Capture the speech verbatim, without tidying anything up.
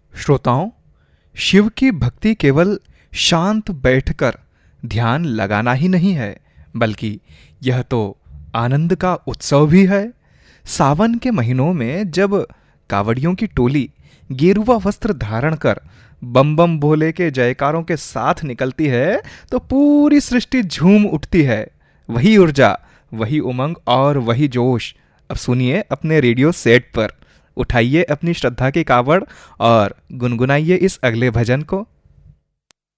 श्रोताओं, शिव की भक्ति केवल शांत बैठकर ध्यान लगाना ही नहीं है, बल्कि यह तो आनंद का उत्सव भी है। सावन के महीनों में जब कावड़ियों की टोली गेरुआ वस्त्र धारण कर बम बम भोले के जयकारों के साथ निकलती है, तो पूरी सृष्टि झूम उठती है। वही ऊर्जा, वही उमंग और वही जोश अब सुनिए अपने रेडियो सेट पर। उठाइए अपनी श्रद्धा की कावड़ और गुनगुनाइए इस अगले भजन को।